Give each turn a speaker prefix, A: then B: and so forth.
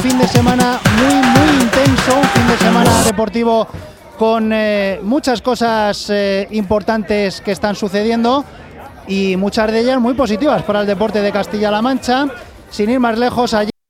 A: Fin de semana muy intenso, un fin de semana deportivo con muchas cosas importantes que están sucediendo y muchas de ellas muy positivas para el deporte de Castilla-La Mancha. Sin ir más lejos, ayer